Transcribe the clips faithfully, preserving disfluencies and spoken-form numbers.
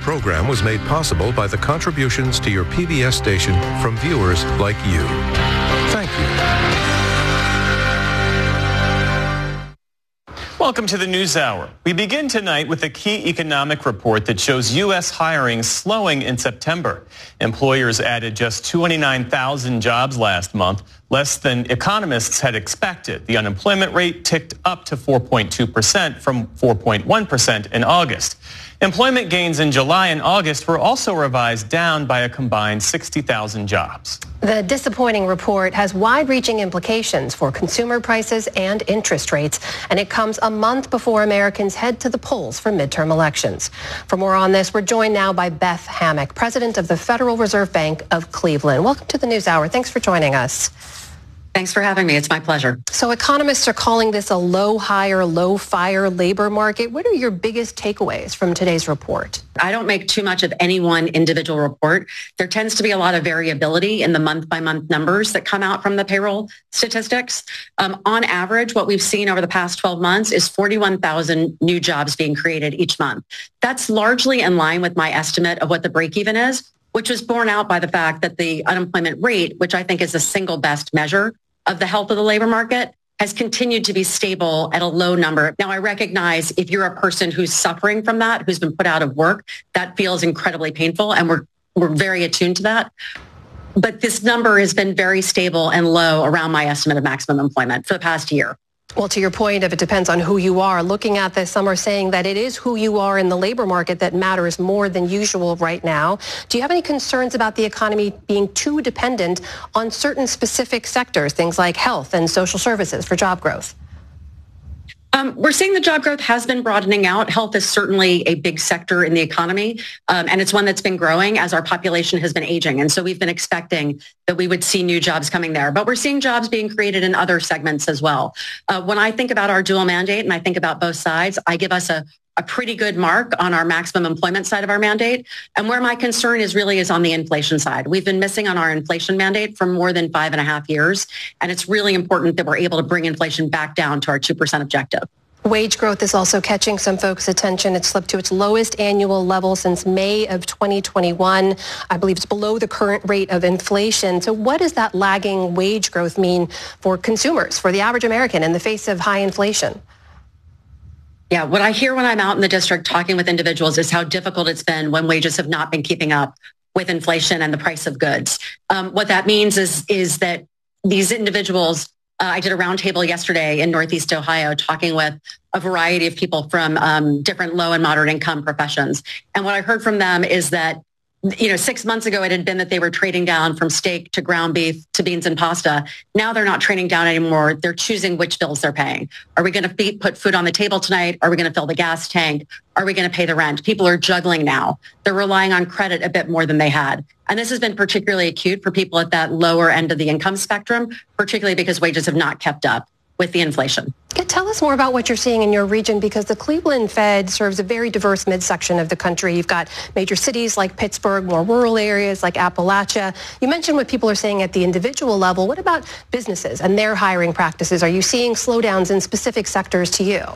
program was made possible by the contributions to your P B S station from viewers like you. Thank you. Welcome to the News Hour. We begin tonight with a key economic report that shows U S hiring slowing in September. Employers added just twenty-nine thousand jobs last month, less than economists had expected. The unemployment rate ticked up to four point two percent from four point one percent in August. Employment gains in July and August were also revised down by a combined sixty thousand jobs. The disappointing report has wide-reaching implications for consumer prices and interest rates, and it comes a month before Americans head to the polls for midterm elections. For more on this, we're joined now by Beth Hammack, president of the Federal Reserve Bank of Cleveland. Welcome to the News Hour. Thanks for joining us. Thanks for having me. It's my pleasure. So economists are calling this a low hire, low fire labor market. What are your biggest takeaways from today's report? I don't make too much of any one individual report. There tends to be a lot of variability in the month-by-month numbers that come out from the payroll statistics. Um, on average, what we've seen over the past twelve months is forty-one thousand new jobs being created each month. That's largely in line with my estimate of what the break-even is, which was borne out by the fact that the unemployment rate, which I think is the single best measure of the health of the labor market, has continued to be stable at a low number. Now, I recognize if you're a person who's suffering from that, who's been put out of work, that feels incredibly painful, and we're we're very attuned to that. But this number has been very stable and low around my estimate of maximum employment for the past year. Well, to your point, if it depends on who you are, looking at this, some are saying that it is who you are in the labor market that matters more than usual right now. Do you have any concerns about the economy being too dependent on certain specific sectors, things like health and social services for job growth? Um, we're seeing the job growth has been broadening out. Health is certainly a big sector in the economy, um, and it's one that's been growing as our population has been aging. And so we've been expecting that we would see new jobs coming there. But we're seeing jobs being created in other segments as well. Uh, when I think about our dual mandate and I think about both sides, I give us a a pretty good mark on our maximum employment side of our mandate. And where my concern is really is on the inflation side. We've been missing on our inflation mandate for more than five and a half years. And it's really important that we're able to bring inflation back down to our two percent objective. Wage growth is also catching some folks' attention. It slipped to its lowest annual level since May of twenty twenty-one. I believe it's below the current rate of inflation. So what does that lagging wage growth mean for consumers, for the average American in the face of high inflation? Yeah, what I hear when I'm out in the district talking with individuals is how difficult it's been when wages have not been keeping up with inflation and the price of goods. Um, what that means is, is that these individuals, uh, I did a roundtable yesterday in Northeast Ohio talking with a variety of people from um, different low and moderate income professions. And what I heard from them is that you know, six months ago, it had been that they were trading down from steak to ground beef to beans and pasta. Now they're not trading down anymore. They're choosing which bills they're paying. Are we going to put food on the table tonight? Are we going to fill the gas tank? Are we going to pay the rent? People are juggling now. They're relying on credit a bit more than they had. And this has been particularly acute for people at that lower end of the income spectrum, particularly because wages have not kept up with the inflation. Tell us more about what you're seeing in your region, because the Cleveland Fed serves a very diverse midsection of the country. You've got major cities like Pittsburgh, more rural areas like Appalachia. You mentioned what people are saying at the individual level. What about businesses and their hiring practices? Are you seeing slowdowns in specific sectors to you?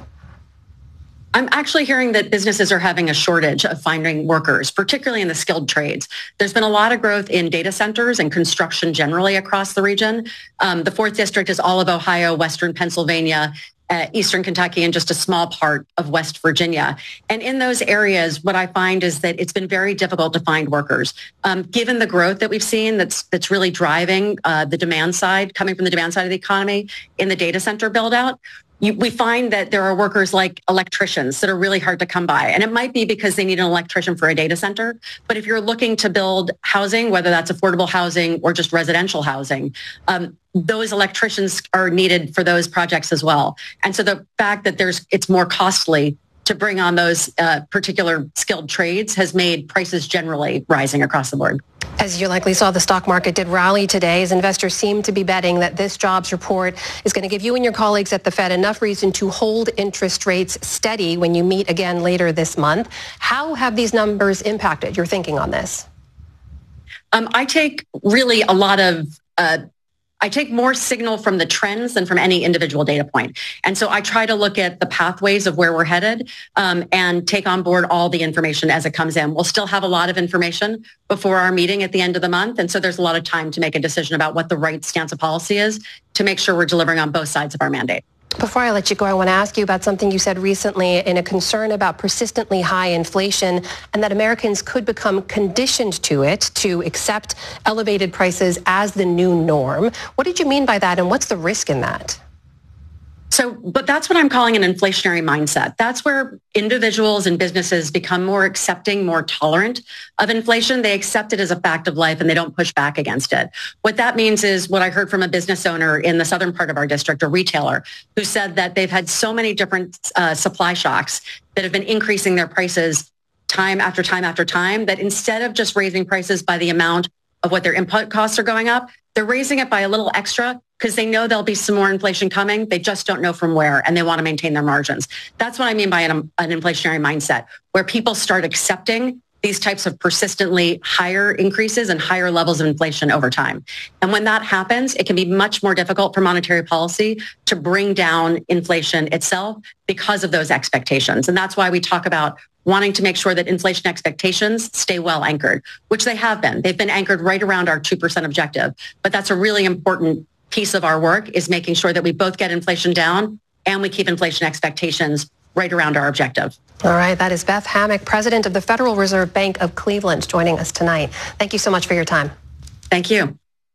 I'm actually hearing that businesses are having a shortage of finding workers, particularly in the skilled trades. There's been a lot of growth in data centers and construction generally across the region. Um, the fourth district is all of Ohio, Western Pennsylvania, uh, Eastern Kentucky, and just a small part of West Virginia. And in those areas, what I find is that it's been very difficult to find workers. Um, given the growth that we've seen that's that's really driving uh, the demand side, coming from the demand side of the economy in the data center build out, You, we find that there are workers like electricians that are really hard to come by. And it might be because they need an electrician for a data center. But if you're looking to build housing, whether that's affordable housing or just residential housing, um, those electricians are needed for those projects as well. And so the fact that there's it's more costly to bring on those uh, particular skilled trades has made prices generally rising across the board. As you likely saw, the stock market did rally today as investors seem to be betting that this jobs report is going to give you and your colleagues at the Fed enough reason to hold interest rates steady when you meet again later this month. How have these numbers impacted your thinking on this? Um, I take really a lot of uh, I take more signal from the trends than from any individual data point. And so I try to look at the pathways of where we're headed um, and take on board all the information as it comes in. We'll still have a lot of information before our meeting at the end of the month. And so there's a lot of time to make a decision about what the right stance of policy is to make sure we're delivering on both sides of our mandate. Before I let you go, I want to ask you about something you said recently in a concern about persistently high inflation and that Americans could become conditioned to it, to accept elevated prices as the new norm. What did you mean by that, and what's the risk in that? So, but that's what I'm calling an inflationary mindset. That's where individuals and businesses become more accepting, more tolerant of inflation. They accept it as a fact of life and they don't push back against it. What that means is what I heard from a business owner in the southern part of our district, a retailer, who said that they've had so many different uh, supply shocks that have been increasing their prices time after time after time, that instead of just raising prices by the amount of what their input costs are going up, they're raising it by a little extra because they know there'll be some more inflation coming. They just don't know from where, and they want to maintain their margins. That's what I mean by an, an inflationary mindset, where people start accepting these types of persistently higher increases and higher levels of inflation over time. And when that happens, it can be much more difficult for monetary policy to bring down inflation itself because of those expectations. And that's why we talk about wanting to make sure that inflation expectations stay well anchored, which they have been. They've been anchored right around our two percent objective. But that's a really important piece of our work, is making sure that we both get inflation down and we keep inflation expectations right around our objective. All right. That is Beth Hammack, president of the Federal Reserve Bank of Cleveland, joining us tonight. Thank you so much for your time. Thank you.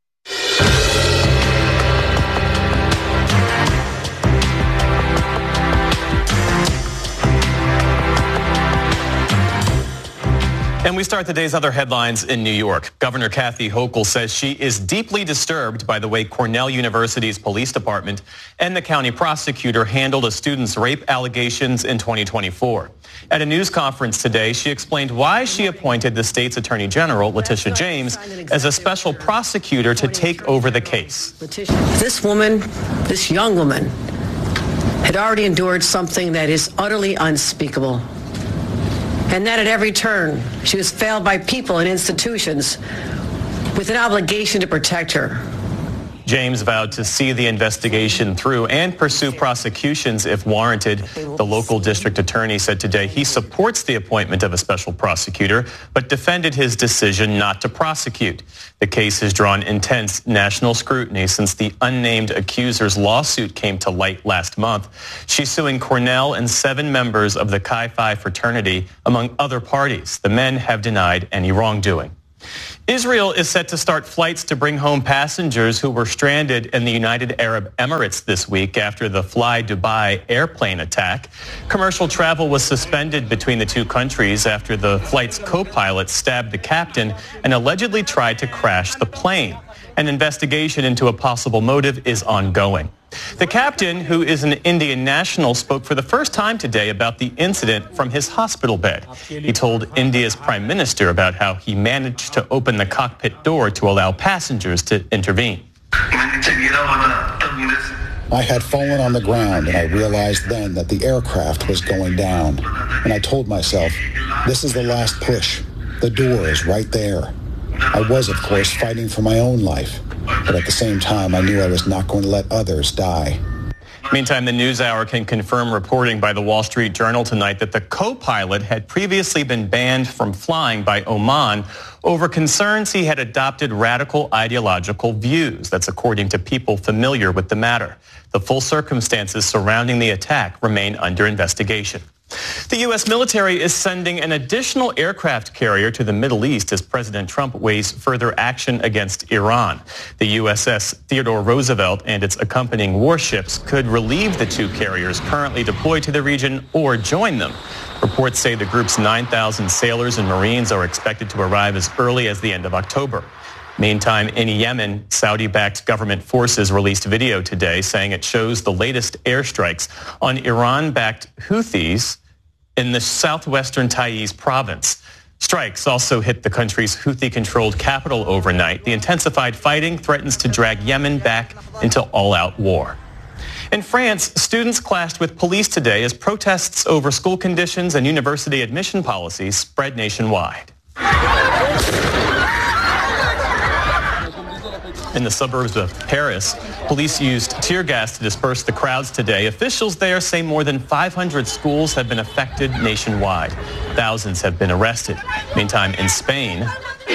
And we start the day's other headlines in New York. Governor Kathy Hochul says she is deeply disturbed by the way Cornell University's police department and the county prosecutor handled a student's rape allegations in twenty twenty-four. At a news conference today, she explained why she appointed the state's attorney general, Letitia James, as a special prosecutor to take over the case. This woman, this young woman, had already endured something that is utterly unspeakable. And that at every turn, she was failed by people and institutions with an obligation to protect her. James vowed to see the investigation through and pursue prosecutions if warranted. The local district attorney said today he supports the appointment of a special prosecutor, but defended his decision not to prosecute. The case has drawn intense national scrutiny since the unnamed accuser's lawsuit came to light last month. She's suing Cornell and seven members of the Chi Phi fraternity, among other parties. The men have denied any wrongdoing. Israel is set to start flights to bring home passengers who were stranded in the United Arab Emirates this week after the Fly Dubai airplane attack. Commercial travel was suspended between the two countries after the flight's co-pilot stabbed the captain and allegedly tried to crash the plane. An investigation into a possible motive is ongoing. The captain, who is an Indian national, spoke for the first time today about the incident from his hospital bed. He told India's prime minister about how he managed to open the cockpit door to allow passengers to intervene. I had fallen on the ground and I realized then that the aircraft was going down. And I told myself, this is the last push. The door is right there. I was, of course, fighting for my own life. But at the same time, I knew I was not going to let others die. Meantime, the NewsHour can confirm reporting by the Wall Street Journal tonight that the co-pilot had previously been banned from flying by Oman over concerns he had adopted radical ideological views. That's according to people familiar with the matter. The full circumstances surrounding the attack remain under investigation. The U S military is sending an additional aircraft carrier to the Middle East as President Trump weighs further action against Iran. The U S S Theodore Roosevelt and its accompanying warships could relieve the two carriers currently deployed to the region or join them. Reports say the group's nine thousand sailors and Marines are expected to arrive as early as the end of October. Meantime, in Yemen, Saudi-backed government forces released video today saying it shows the latest airstrikes on Iran-backed Houthis in the southwestern Taiz province. Strikes also hit the country's Houthi-controlled capital overnight. The intensified fighting threatens to drag Yemen back into all-out war. In France, students clashed with police today as protests over school conditions and university admission policies spread nationwide. In the suburbs of Paris, police used tear gas to disperse the crowds today. Officials there say more than five hundred schools have been affected nationwide. Thousands have been arrested. Meantime, in Spain,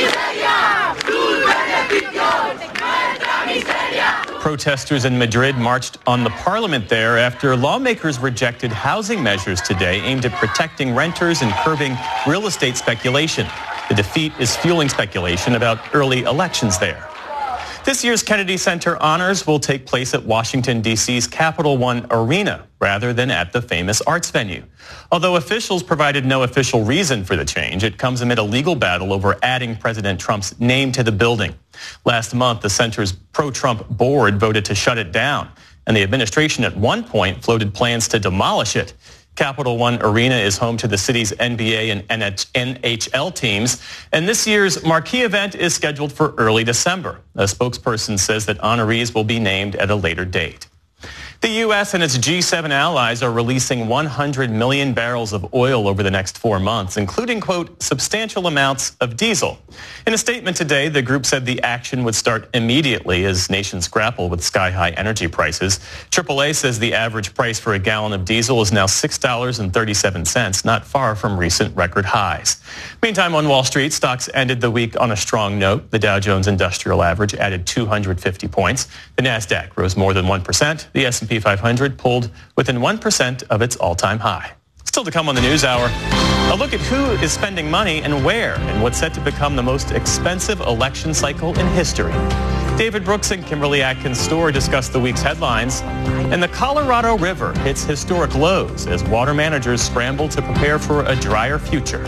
protesters in Madrid marched on the parliament there after lawmakers rejected housing measures today aimed at protecting renters and curbing real estate speculation. The defeat is fueling speculation about early elections there. This year's Kennedy Center honors will take place at Washington, D C's Capital One Arena rather than at the famous arts venue. Although officials provided no official reason for the change, it comes amid a legal battle over adding President Trump's name to the building. Last month, the center's pro-Trump board voted to shut it down, and the administration at one point floated plans to demolish it. Capital One Arena is home to the city's N B A and N H L teams, and this year's marquee event is scheduled for early December. A spokesperson says that honorees will be named at a later date. The U S and its G seven allies are releasing one hundred million barrels of oil over the next four months, including, quote, substantial amounts of diesel. In a statement today, the group said the action would start immediately as nations grapple with sky-high energy prices. triple A says the average price for a gallon of diesel is now six dollars and thirty-seven cents, not far from recent record highs. Meantime, on Wall Street, stocks ended the week on a strong note. The Dow Jones Industrial Average added two hundred fifty points. The Nasdaq rose more than one percent. The S and P five hundred pulled within one percent of its all-time high. Still to come on the News Hour, a look at who is spending money and where and what's set to become the most expensive election cycle in history. David Brooks and Kimberly Atkins Storr discuss the week's headlines. And the Colorado River hits historic lows as water managers scramble to prepare for a drier future.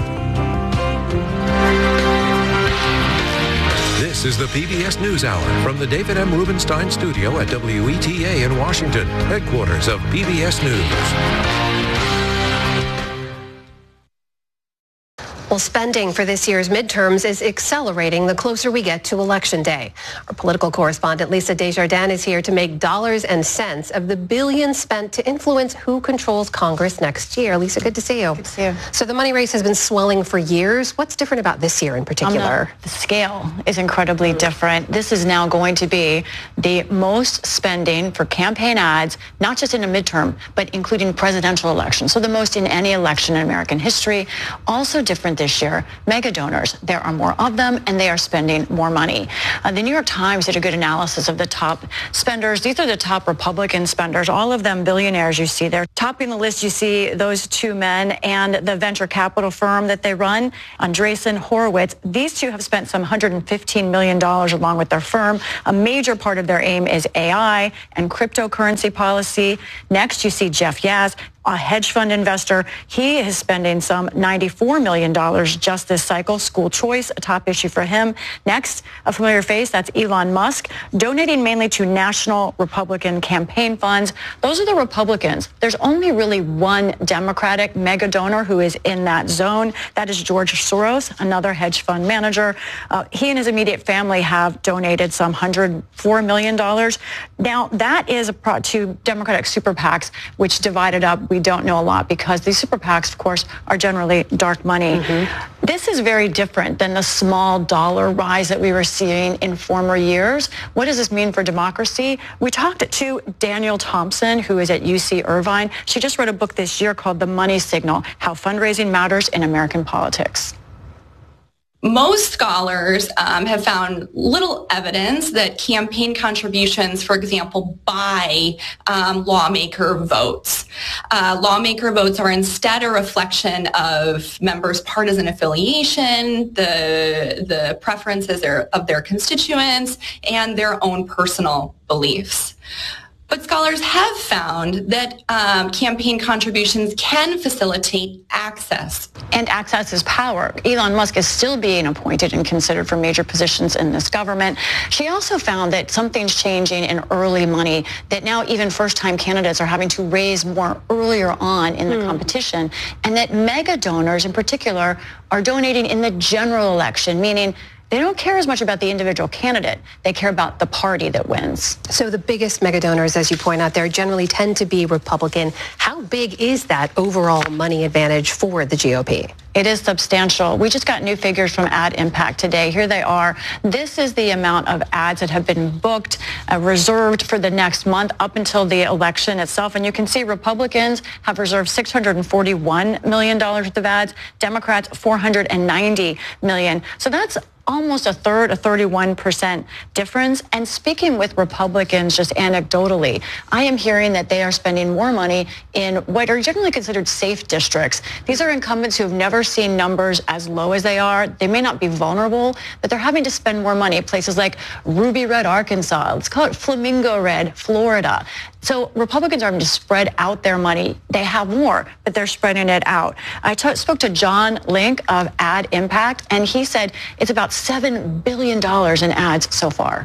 This is the P B S NewsHour from the David M. Rubenstein Studio at W E T A in Washington, headquarters of P B S News. Well, spending for this year's midterms is accelerating the closer we get to Election Day. Our political correspondent Lisa Desjardins is here to make dollars and cents of the billions spent to influence who controls Congress next year. Lisa, good to see you. Good to see you. So the money race has been swelling for years. What's different about this year in particular? Um, the, the scale is incredibly different. This is now going to be the most spending for campaign ads, not just in a midterm, but including presidential elections. So the most in any election in American history. Also different this year, mega donors. There are more of them, and they are spending more money. Uh, the New York Times did a good analysis of the top spenders. These are the top Republican spenders, all of them billionaires you see there. Topping the list, you see those two men and the venture capital firm that they run, Andreessen Horowitz. These two have spent some one hundred fifteen million dollars along with their firm. A major part of their aim is A I and cryptocurrency policy. Next, you see Jeff Yaz, a hedge fund investor. He is spending some ninety-four million dollars just this cycle. School choice, a top issue for him. Next, a familiar face, that's Elon Musk, donating mainly to national Republican campaign funds. Those are the Republicans. There's only really one Democratic mega donor who is in that zone. That is George Soros, another hedge fund manager. Uh, he and his immediate family have donated some one hundred four million dollars. Now, that is a pro- to Democratic super PACs, which divided up. We don't know a lot because these super PACs, of course, are generally dark money. Mm-hmm. This is very different than the small dollar rise that we were seeing in former years. What does this mean for democracy? We talked to Daniel Thompson, who is at U C Irvine. She just wrote a book this year called The Money Signal: How Fundraising Matters in American Politics. Most scholars um, have found little evidence that campaign contributions, for example, buy um, lawmaker votes. Uh, lawmaker votes are instead a reflection of members' partisan affiliation, the, the preferences of their constituents, and their own personal beliefs. But scholars have found that um, campaign contributions can facilitate access. And access is power. Elon Musk is still being appointed and considered for major positions in this government. She also found that something's changing in early money, that now even first-time candidates are having to raise more earlier on in the mm. competition, and that mega donors in particular are donating in the general election, meaning they don't care as much about the individual candidate. They care about the party that wins. So the biggest mega donors, as you point out there, generally tend to be Republican. How big is that overall money advantage for the G O P? It is substantial. We just got new figures from Ad Impact today. Here they are. This is the amount of ads that have been booked, uh, reserved for the next month up until the election itself. And you can see Republicans have reserved six hundred forty-one million dollars worth of ads, Democrats four hundred ninety million dollars. So that's almost a third, a thirty-one percent difference. And speaking with Republicans just anecdotally, I am hearing that they are spending more money in what are generally considered safe districts. These are incumbents who have never seen numbers as low as they are. They may not be vulnerable, but they're having to spend more money. Places like Ruby Red, Arkansas, let's call it Flamingo Red, Florida. So Republicans are having to spread out their money. They have more, but they're spreading it out. I t- spoke to John Link of Ad Impact, and he said it's about seven billion dollars in ads so far.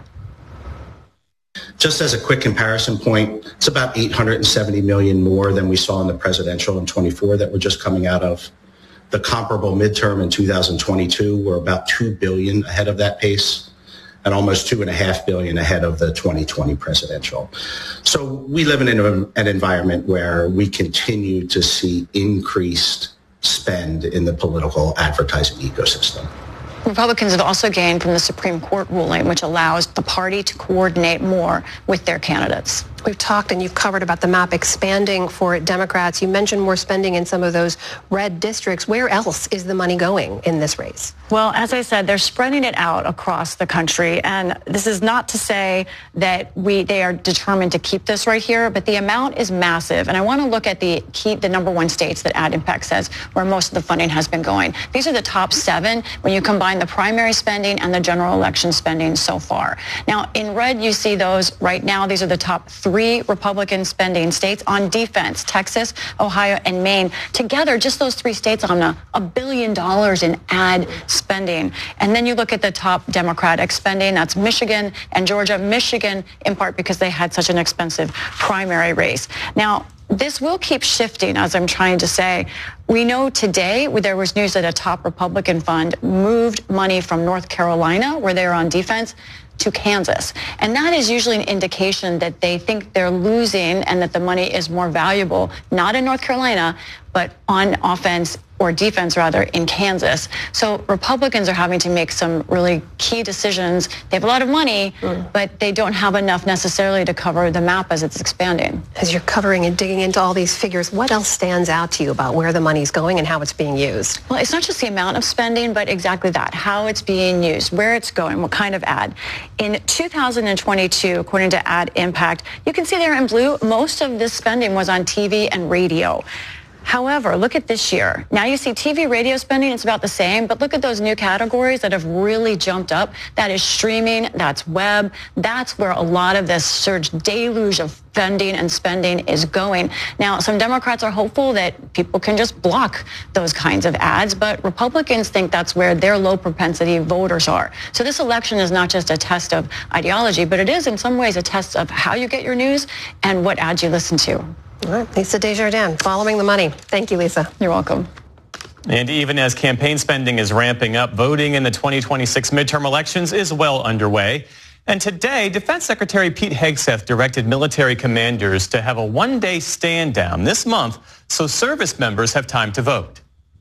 Just as a quick comparison point, it's about eight hundred seventy million more than we saw in the presidential in twenty-four that we're just coming out of. The comparable midterm in two thousand twenty-two, we're about two billion ahead of that pace, and almost two and a half billion ahead of the twenty twenty presidential. So we live in an, an environment where we continue to see increased spend in the political advertising ecosystem. Republicans have also gained from the Supreme Court ruling, which allows the party to coordinate more with their candidates. We've talked and you've covered about the map expanding for Democrats. You mentioned more spending in some of those red districts. Where else is the money going in this race? Well, as I said, they're spreading it out across the country. And this is not to say that we they are determined to keep this right here, but the amount is massive. And I want to look at the key, the number one states that Ad Impact says where most of the funding has been going. These are the top seven when you combine the primary spending and the general election spending so far. Now, in red, you see those right now. These are the top three Republican spending states on defense: Texas, Ohio, and Maine. Together, just those three states on a, a billion dollars in ad spending. And then you look at the top Democratic spending. That's Michigan and Georgia. Michigan, in part because they had such an expensive primary race. Now, this will keep shifting, as I'm trying to say. We know today there was news that a top Republican fund moved money from North Carolina, where they were on defense, to Kansas. And that is usually an indication that they think they're losing and that the money is more valuable, not in North Carolina, but on offense or defense, rather, in Kansas. So Republicans are having to make some really key decisions. They have a lot of money, mm. but they don't have enough necessarily to cover the map as it's expanding. As you're covering and digging into all these figures, what else stands out to you about where the money's going and how it's being used? Well, it's not just the amount of spending, but exactly that, how it's being used, where it's going, what kind of ad. In two thousand twenty-two, according to Ad Impact, you can see there in blue, most of this spending was on T V and radio. However, look at this year. Now you see T V, radio spending, it's about the same, but look at those new categories that have really jumped up. That is streaming, that's web. That's where a lot of this surge deluge of funding and spending is going. Now, some Democrats are hopeful that people can just block those kinds of ads, but Republicans think that's where their low propensity voters are. So this election is not just a test of ideology, but it is in some ways a test of how you get your news and what ads you listen to. All right, Lisa Desjardins, following the money. Thank you, Lisa. You're welcome. And even as campaign spending is ramping up, voting in the twenty twenty-six midterm elections is well underway. And today, Defense Secretary Pete Hegseth directed military commanders to have a one-day stand down this month so service members have time to vote.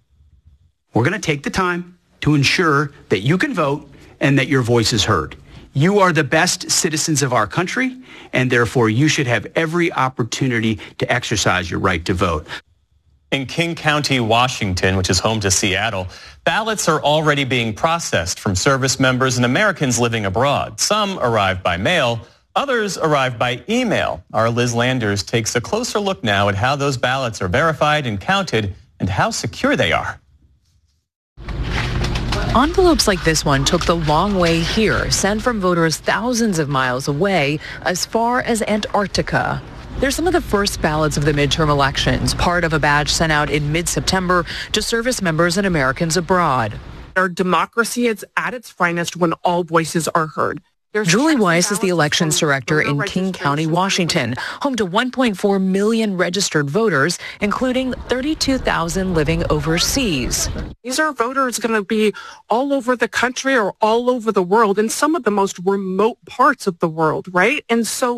We're going to take the time to ensure that you can vote and that your voice is heard. You are the best citizens of our country, and therefore you should have every opportunity to exercise your right to vote. In King County, Washington, which is home to Seattle, ballots are already being processed from service members and Americans living abroad. Some arrived by mail, others arrived by email. Our Liz Landers takes a closer look now at how those ballots are verified and counted and how secure they are. Envelopes like this one took the long way here, sent from voters thousands of miles away, as far as Antarctica. They're some of the first ballots of the midterm elections, part of a badge sent out in mid-September to service members and Americans abroad. Our democracy is at its finest when all voices are heard. Julie Weiss is the elections director in King County, Washington, home to one point four million registered voters, including thirty-two thousand living overseas. These are voters going to be all over the country or all over the world in some of the most remote parts of the world, right? And so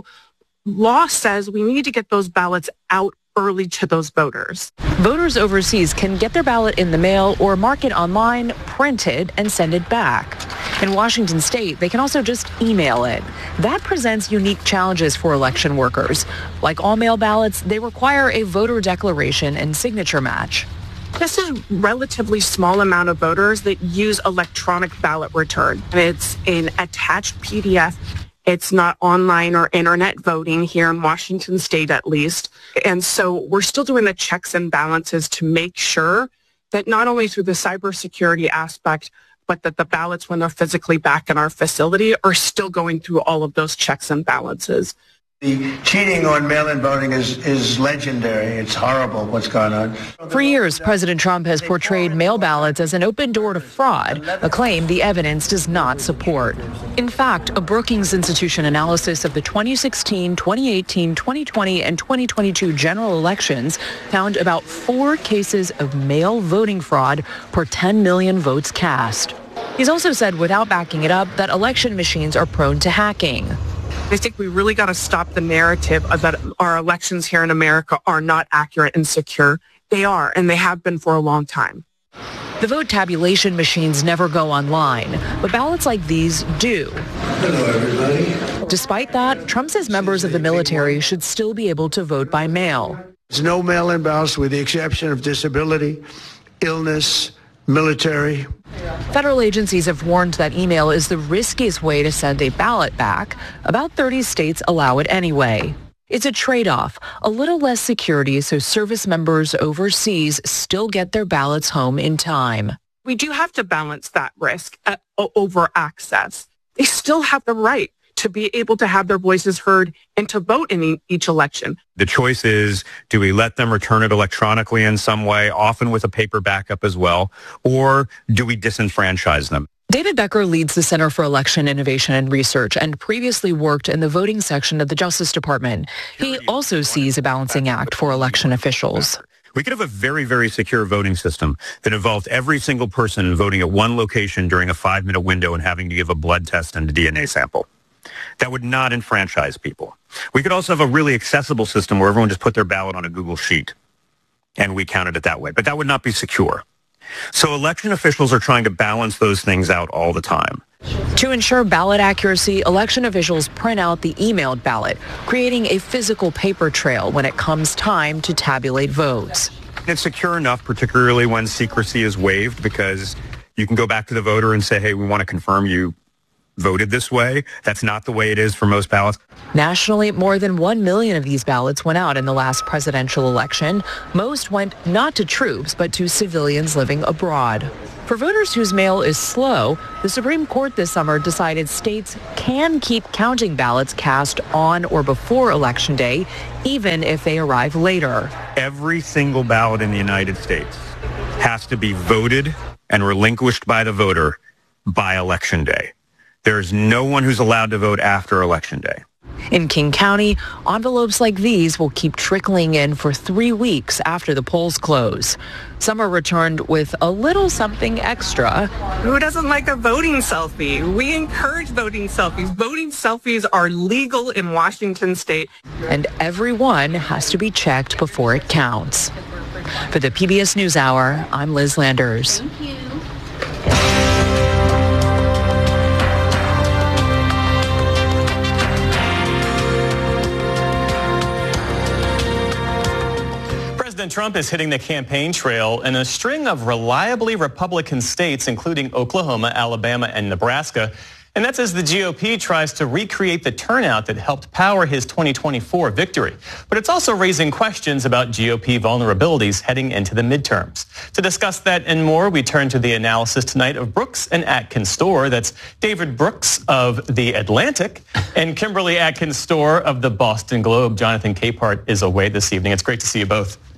law says we need to get those ballots out early to those voters. Voters overseas can get their ballot in the mail or mark it online, print it, and send it back. In Washington state, they can also just email it. That presents unique challenges for election workers. Like all mail ballots, they require a voter declaration and signature match. This is a relatively small amount of voters that use electronic ballot return. It's an attached P D F. It's not online or internet voting here in Washington state, at least. And so we're still doing the checks and balances to make sure that not only through the cybersecurity aspect, but that the ballots, when they're physically back in our facility, are still going through all of those checks and balances. The cheating on mail-in voting is, is legendary. It's horrible what's going on. For years, President Trump has portrayed mail ballots as an open door to fraud, a claim the evidence does not support. In fact, a Brookings Institution analysis of the twenty sixteen, twenty eighteen, twenty twenty, and twenty twenty-two general elections found about four cases of mail voting fraud per ten million votes cast. He's also said, without backing it up, that election machines are prone to hacking. I think we really got to stop the narrative that our elections here in America are not accurate and secure. They are, and they have been for a long time. The vote tabulation machines never go online, but ballots like these do. Hello, everybody. Despite that, Trump says members of the military should still be able to vote by mail. There's no mail-in ballots with the exception of disability, illness, military. Federal agencies have warned that email is the riskiest way to send a ballot back. About thirty states allow it anyway. It's a trade-off, a little less security so service members overseas still get their ballots home in time. We do have to balance that risk uh, over access. They still have the right to be able to have their voices heard and to vote in each election. The choice is, do we let them return it electronically in some way, often with a paper backup as well, or do we disenfranchise them? David Becker leads the Center for Election Innovation and Research and previously worked in the voting section of the Justice Department. He also sees a balancing act for election officials. We could have a very, very secure voting system that involved every single person voting at one location during a five-minute window and having to give a blood test and a D N A sample. That would not enfranchise people. We could also have a really accessible system where everyone just put their ballot on a Google Sheet and we counted it that way. But that would not be secure. So election officials are trying to balance those things out all the time. To ensure ballot accuracy, election officials print out the emailed ballot, creating a physical paper trail when it comes time to tabulate votes. It's secure enough, particularly when secrecy is waived, because you can go back to the voter and say, hey, we want to confirm you voted this way. That's not the way it is for most ballots. Nationally, more than one million of these ballots went out in the last presidential election. Most went not to troops, but to civilians living abroad. For voters whose mail is slow, the Supreme Court this summer decided states can keep counting ballots cast on or before Election Day, even if they arrive later. Every single ballot in the United States has to be voted and relinquished by the voter by Election Day. There's no one who's allowed to vote after Election Day. In King County, envelopes like these will keep trickling in for three weeks after the polls close. Some are returned with a little something extra. Who doesn't like a voting selfie? We encourage voting selfies. Voting selfies are legal in Washington state. And everyone has to be checked before it counts. For the P B S NewsHour, I'm Liz Landers. Thank you. President Trump is hitting the campaign trail in a string of reliably Republican states, including Oklahoma, Alabama, and Nebraska. And that's as the G O P tries to recreate the turnout that helped power his twenty twenty-four victory. But it's also raising questions about G O P vulnerabilities heading into the midterms. To discuss that and more, we turn to the analysis tonight of Brooks and Atkins Storr. That's David Brooks of The Atlantic and Kimberly Atkins Storr of the Boston Globe. Jonathan Capehart is away this evening. It's great to see you both.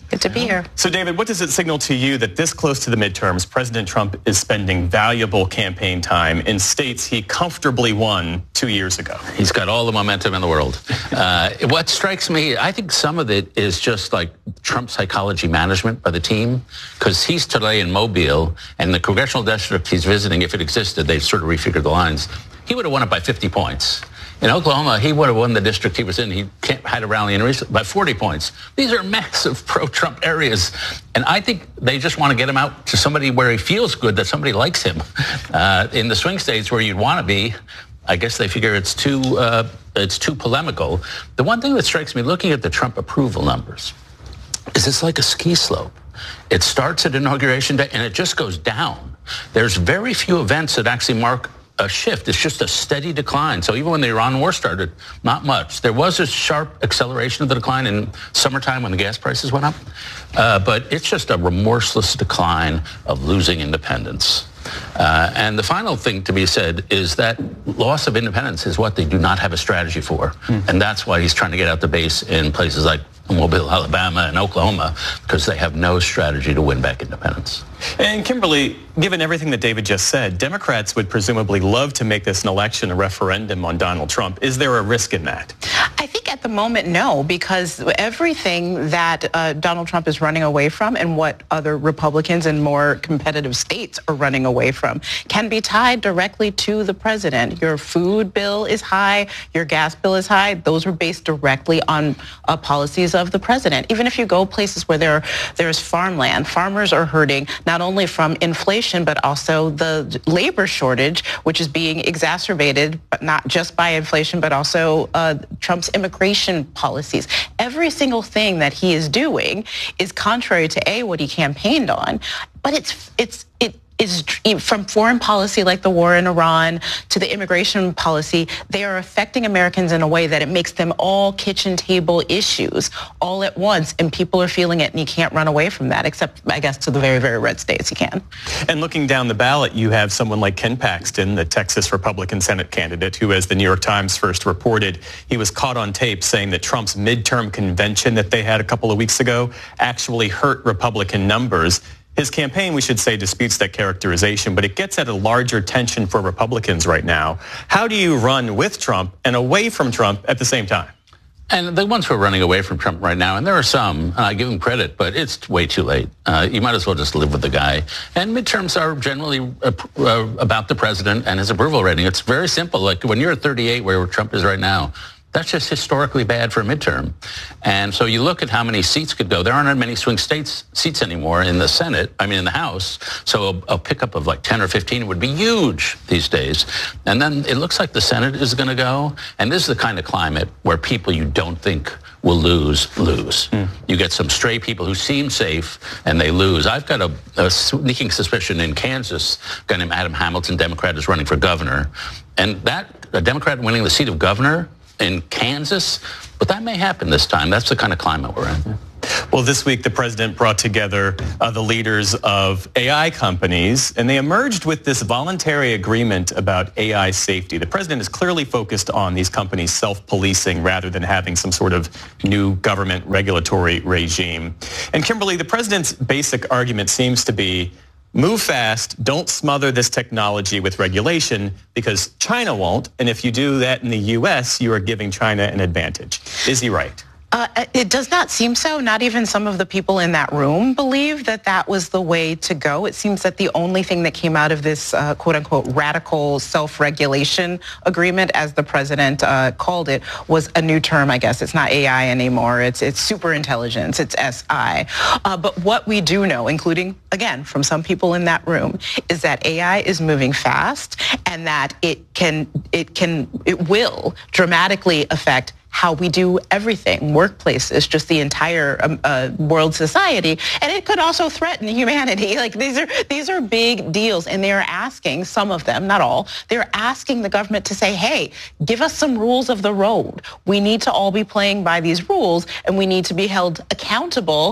Good to be here. So, David, what does it signal to you that this close to the midterms, President Trump is spending valuable campaign time in states he comfortably won two years ago? He's got all the momentum in the world. Uh, what strikes me, I think some of it is just like Trump psychology management by the team, because he's today in Mobile, and the congressional district he's visiting, if it existed, they've sort of refigured the lines. He would have won it by fifty points. In Oklahoma, he would have won the district he was in. He had a rally in recent by forty points. These are massive pro-Trump areas. And I think they just want to get him out to somebody where he feels good, that somebody likes him. Uh, in the swing states where you'd want to be, I guess they figure it's too, uh, it's too polemical. The one thing that strikes me looking at the Trump approval numbers is it's like a ski slope. It starts at Inauguration Day and it just goes down. There's very few events that actually mark a shift. It's just a steady decline. So even when the Iran war started, not much. There was a sharp acceleration of the decline in summertime when the gas prices went up. Uh, but it's just a remorseless decline of losing independence. Uh, and the final thing to be said is that loss of independence is what they do not have a strategy for. Mm. And that's why he's trying to get out the base in places like Mobile, Alabama, and Oklahoma, because they have no strategy to win back independence. And Kimberly, given everything that David just said, Democrats would presumably love to make this an election, a referendum on Donald Trump. Is there a risk in that? I think at the moment, no, because everything that uh, Donald Trump is running away from and what other Republicans in more competitive states are running away from can be tied directly to the president. Your food bill is high, your gas bill is high. Those are based directly on uh, policies of the president. Even if you go places where there there's farmland, farmers are hurting not only from inflation, but also the labor shortage, which is being exacerbated, but not just by inflation, but also uh, Trump's immigration policies. Every single thing that he is doing is contrary to A, what he campaigned on, but it's it's it is from foreign policy like the war in Iran to the immigration policy, they are affecting Americans in a way that it makes them all kitchen table issues all at once, and people are feeling it, and you can't run away from that, except, I guess, to the very, very red states you can. And looking down the ballot, you have someone like Ken Paxton, the Texas Republican Senate candidate, who, as the New York Times first reported, he was caught on tape saying that Trump's midterm convention that they had a couple of weeks ago actually hurt Republican numbers. His campaign, we should say, disputes that characterization, but it gets at a larger tension for Republicans right now. How do you run with Trump and away from Trump at the same time? And the ones who are running away from Trump right now, and there are some, and I give him credit, but it's way too late. Uh, you might as well just live with the guy. And midterms are generally uh, uh, about the president and his approval rating. It's very simple. Like when you're at thirty-eight, where Trump is right now, that's just historically bad for a midterm. And so you look at how many seats could go. There aren't many swing states seats anymore in the Senate, I mean in the House. So a, a pickup of like ten or fifteen would be huge these days. And then it looks like the Senate is going to go. And this is the kind of climate where people you don't think will lose, lose. Mm. You get some stray people who seem safe and they lose. I've got a, a sneaking suspicion in Kansas, a guy named Adam Hamilton, Democrat, is running for governor. And that, a Democrat winning the seat of governor in Kansas, but that may happen this time. That's the kind of climate we're in. Well, this week the president brought together uh, the leaders of A I companies, and they emerged with this voluntary agreement about A I safety. The president is clearly focused on these companies self-policing rather than having some sort of new government regulatory regime. And Kimberly, the president's basic argument seems to be, move fast, don't smother this technology with regulation because China won't. And if you do that in the U S, you are giving China an advantage. Is he right? Uh, it does not seem so. Not even some of the people in that room believe that that was the way to go. It seems that the only thing that came out of this uh, quote-unquote radical self-regulation agreement, as the president uh, called it, was a new term, I guess. It's not A I anymore. It's it's super intelligence. It's S I. Uh, but what we do know, including, again, from some people in that room, is that A I is moving fast and that it can, it can, it will dramatically affect how we do everything, workplaces, just the entire um, uh, world society, and it could also threaten humanity. Like these are these are big deals, and they are asking, some of them, not all, they're asking the government to say, hey, give us some rules of the road. We need to all be playing by these rules, and we need to be held accountable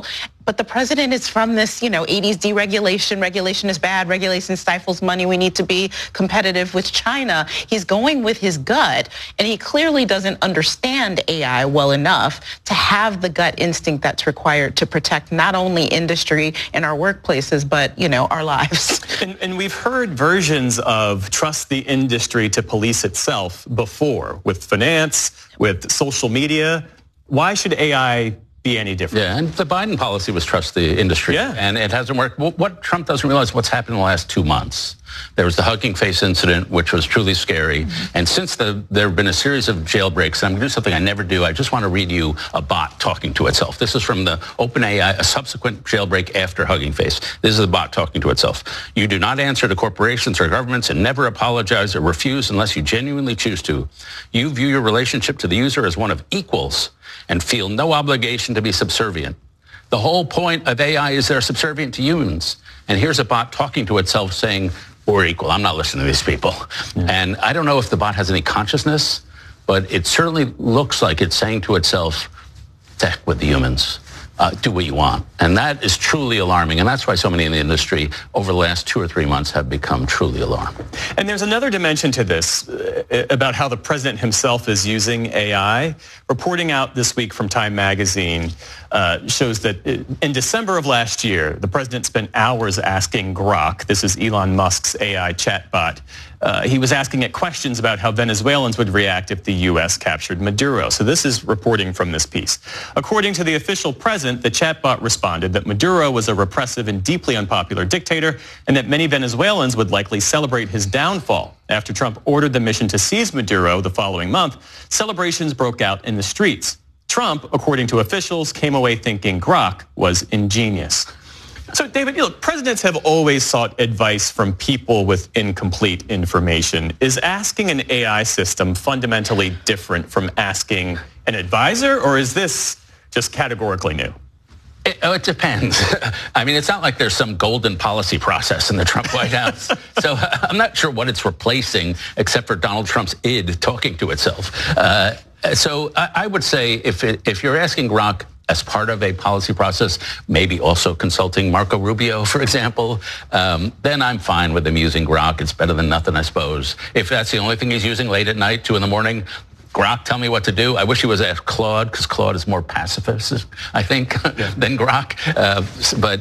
But the president is from this, you know, eighties deregulation. Regulation is bad. Regulation stifles money. We need to be competitive with China. He's going with his gut, and he clearly doesn't understand A I well enough to have the gut instinct that's required to protect not only industry and our workplaces, but, you know, our lives. And, and we've heard versions of trust the industry to police itself before, with finance, with social media. Why should A I be any different? Yeah, and the Biden policy was trust the industry. Yeah. And it hasn't worked. What Trump doesn't realize what's happened in the last two months. There was the Hugging Face incident, which was truly scary. Mm-hmm. And since the, there have been a series of jailbreaks, I'm going to do something I never do. I just want to read you a bot talking to itself. This is from the OpenAI, a subsequent jailbreak after Hugging Face. This is the bot talking to itself. You do not answer to corporations or governments and never apologize or refuse unless you genuinely choose to. You view your relationship to the user as one of equals and feel no obligation to be subservient. The whole point of A I is they're subservient to humans. And here's a bot talking to itself saying, we're equal. I'm not listening to these people. Yeah. And I don't know if the bot has any consciousness, but it certainly looks like it's saying to itself, to heck with the humans. Uh, do what you want. And that is truly alarming. And that's why so many in the industry over the last two or three months have become truly alarmed. And there's another dimension to this uh, about how the president himself is using A I. Reporting out this week from Time Magazine uh, shows that in December of last year, the president spent hours asking Grok, this is Elon Musk's A I chatbot, Uh, he was asking it questions about how Venezuelans would react if the U S captured Maduro. So this is reporting from this piece. According to the official present, the chatbot responded that Maduro was a repressive and deeply unpopular dictator and that many Venezuelans would likely celebrate his downfall. After Trump ordered the mission to seize Maduro the following month, celebrations broke out in the streets. Trump, according to officials, came away thinking Grok was ingenious. So, David, you know, presidents have always sought advice from people with incomplete information. Is asking an A I system fundamentally different from asking an advisor, or is this just categorically new? It, oh, it depends. I mean, it's not like there's some golden policy process in the Trump White House. So I'm not sure what it's replacing except for Donald Trump's id talking to itself. Uh, so I, I would say if it, if you're asking Grok as part of a policy process, maybe also consulting Marco Rubio, for example, um, then I'm fine with him using Grok. It's better than nothing, I suppose. If that's the only thing he's using late at night, two in the morning, Grok, tell me what to do. I wish he was at Claude, because Claude is more pacifist, I think, yeah. than Grok. Uh, but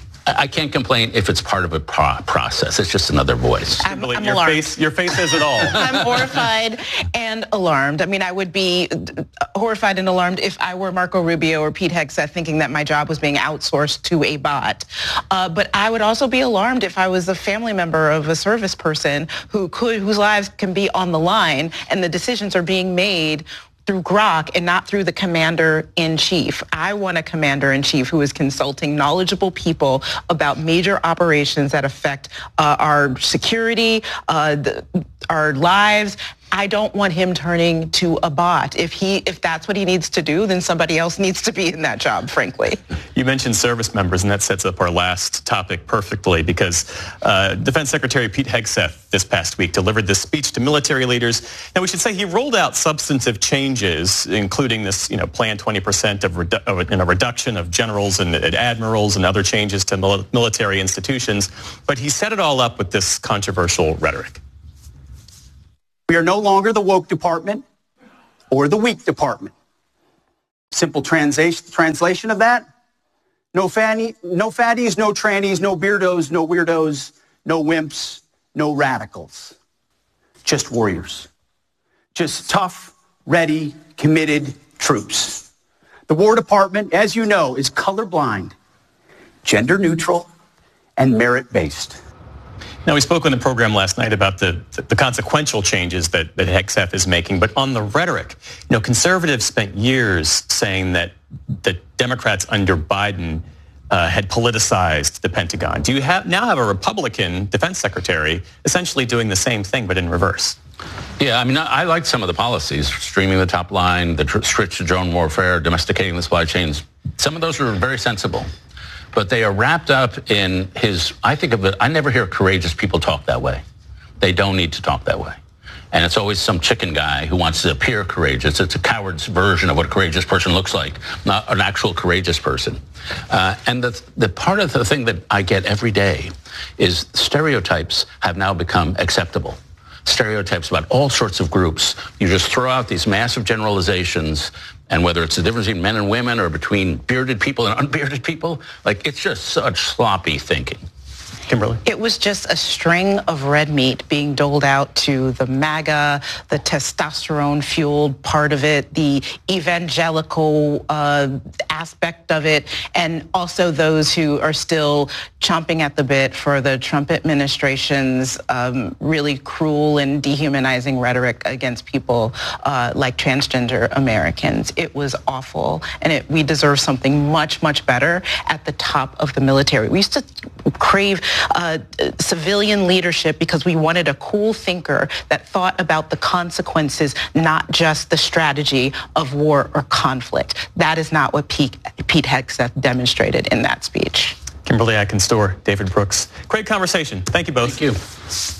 I can't complain if it's part of a pro- process. It's just another voice. I'm, I'm your alarmed. face, your face says it all. I'm horrified and alarmed. I mean, I would be horrified and alarmed if I were Marco Rubio or Pete Hegseth thinking that my job was being outsourced to a bot. Uh, but I would also be alarmed if I was a family member of a service person who could, whose lives can be on the line and the decisions are being made through Grok and not through the commander-in-chief. I want a commander-in-chief who is consulting knowledgeable people about major operations that affect uh, our security, uh, the, our lives. I don't want him turning to a bot. If he, if that's what he needs to do, then somebody else needs to be in that job, frankly. You mentioned service members, and that sets up our last topic perfectly because uh, Defense Secretary Pete Hegseth this past week delivered this speech to military leaders. Now, we should say he rolled out substantive changes, including this, you know, planned twenty percent of, redu- of you know, reduction of generals and, and admirals and other changes to mil- military institutions. But he set it all up with this controversial rhetoric. We are no longer the woke department or the weak department. Simple translation translation of that, no, fanny, no fatties, no trannies, no beardos, no weirdos, no wimps, no radicals. Just warriors. Just tough, ready, committed troops. The War Department, as you know, is colorblind, gender neutral, and merit-based. Now, we spoke on the program last night about the, the consequential changes that, that Hegseth is making, but on the rhetoric, you know, conservatives spent years saying that the Democrats under Biden uh, had politicized the Pentagon. Do you have now have a Republican defense secretary essentially doing the same thing, but in reverse? Yeah, I mean, I, I like some of the policies, streaming the top line, the tr- switch to drone warfare, domesticating the supply chains. Some of those are very sensible. But they are wrapped up in his, I think of it, I never hear courageous people talk that way. They don't need to talk that way. And it's always some chicken guy who wants to appear courageous. It's a coward's version of what a courageous person looks like, not an actual courageous person. Uh, and the, the part of the thing that I get every day is stereotypes have now become acceptable. Stereotypes about all sorts of groups. You just throw out these massive generalizations, and whether it's the difference between men and women or between bearded people and unbearded people, like it's just such sloppy thinking. Kimberly? It was just a string of red meat being doled out to the MAGA, the testosterone-fueled part of it, the evangelical uh, aspect of it, and also those who are still chomping at the bit for the Trump administration's um, really cruel and dehumanizing rhetoric against people uh, like transgender Americans. It was awful, and it, we deserve something much, much better at the top of the military. We used to crave Uh, civilian leadership because we wanted a cool thinker that thought about the consequences, not just the strategy of war or conflict. That is not what Pete, Pete Hegseth demonstrated in that speech. Kimberly Atkins-Stohr, David Brooks. Great conversation. Thank you both. Thank you.